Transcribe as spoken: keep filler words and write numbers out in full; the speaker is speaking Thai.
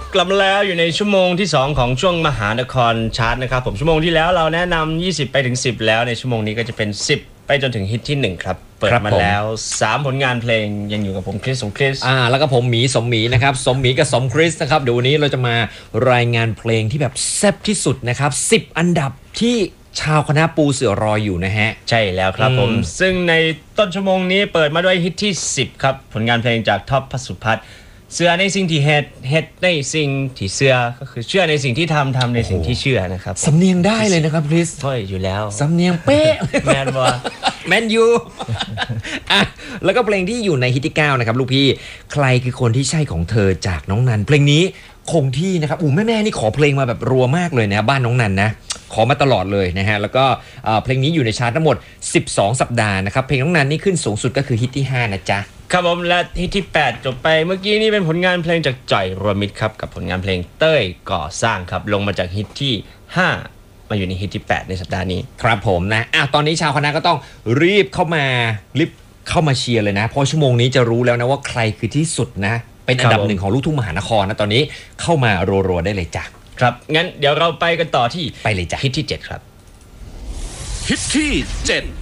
กลับมาแล้วอยู่ในชั่วโมงที่สองของช่วงมหานครชาร์ตนะครับผมชั่วโมงที่แล้วเราแนะนำยี่สิบไปถึงสิบแล้วในชั่วโมงนี้ก็จะเป็นสิบไปจนถึงฮิตที่หนึ่งครับเปิดมาแล้วสามผลงานเพลงยังอยู่กับผมคริสสมคริสอ่าแล้วก็ผมหมีสมหมีนะครับสมหมีกับสมคริสนะครับเดี๋ยววันนี้เราจะมารายงานเพลงที่แบบแซ่บที่สุดนะครับสิบอันดับที่ชาวคณะปูเสือรออยู่นะฮะใช่แล้วครับผมซึ่งในต้นชั่วโมงนี้เปิดมาด้วยฮิตที่สิบครับผลงานเพลงจากท็อปพสุพัฒน์เชื่อในสิ่งที่เฮ็ดเฮ็ดในสิ่งที่เชื่อก็คือเชื่อในสิ่งที่ทำทำในสิ่งที่เชื่อนะครับสำเนียงได้เลยนะครับคริสใช่อยู่แล้วสำเนียงเป๊ะแมนบอแมนยูอ่ะแล้วก็เพลงที่อยู่ในฮิตที่เก้านะครับลูกพี่ใครคือคนที่ใช่ของเธอจากน้องนันเพลงนี้คงที่นะครับอู้แม่แม่นี่ขอเพลงมาแบบรัวมากเลยนะบ้านน้องนันนะขอมาตลอดเลยนะฮะแล้วก็เพลงนี้อยู่ในชาร์ตทั้งหมดสิบสองสัปดาห์นะครับเพลงน้องนันนี่ขึ้นสูงสุดก็คือฮิตที่ห้านะจ๊ะครับผมและฮิตที่แปดจบไปเมื่อกี้นี่เป็นผลงานเพลงจากจ่อยรวมมิตรครับกับผลงานเพลงเต้ยก่อสร้างครับลงมาจากฮิตที่ห้ามาอยู่ในฮิตที่แปดในสัปดาห์นี้ครับผมนะอ่ะตอนนี้ชาวคณะก็ต้องรีบเข้ามารีบเข้ามาเชียร์เลยนะเพราะชั่วโมงนี้จะรู้แล้วนะว่าใครคือที่สุดนะเป็นอันดับหนึ่งของลูกทุ่งมหานครนะตอนนี้เข้ามารัวๆได้เลยจ้ะครับงั้นเดี๋ยวเราไปกันต่อที่ไปเลยจ้ะฮิตที่เจ็ดครับฮิตที่เจ็ด